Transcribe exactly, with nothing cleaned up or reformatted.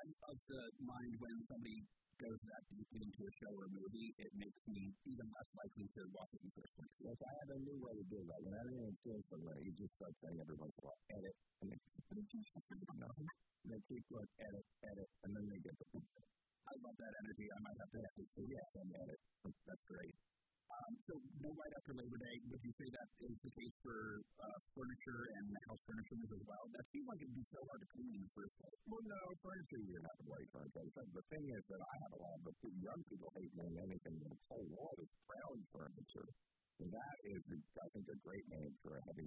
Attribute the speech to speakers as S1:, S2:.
S1: I of the mind when somebody goes that deeply into a show or a movie, it makes me even less likely to watch it in the first place.
S2: Yes, I have a new way to do that. When everything's doing something, you just start saying every once in a while, edit, and they they keep going, edit, edit, and then they get the point.
S1: I love that energy. I might have to edit it. Yeah, and edit. That's great. Um, so, no right after Labor Day, would you say that is the case for uh, furniture and house furniture as well? That seems like it would be so hard to clean in the first place.
S2: Well, no, furniture, you have to wait furniture. The thing is that I have a lot of the young people hate doing anything in the whole world is brown furniture. And that is, I think, a great name for a heavy